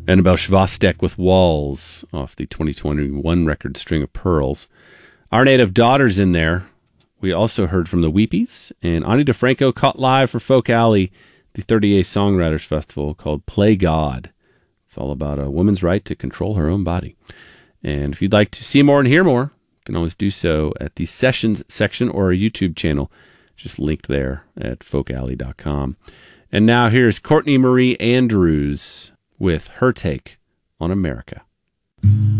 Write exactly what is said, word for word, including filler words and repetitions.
Annabelle Schwastek with Walls off the twenty twenty-one record String of Pearls. Our Native Daughter's in there. We also heard from the Weepies, and Ani DeFranco caught live for Folk Alley, the thirty-eighth Songwriters Festival, called Play God. It's all about a woman's right to control her own body. And if you'd like to see more and hear more, you can always do so at the Sessions section or our YouTube channel, just linked there at folk alley dot com. And now here's Courtney Marie Andrews with her take on America.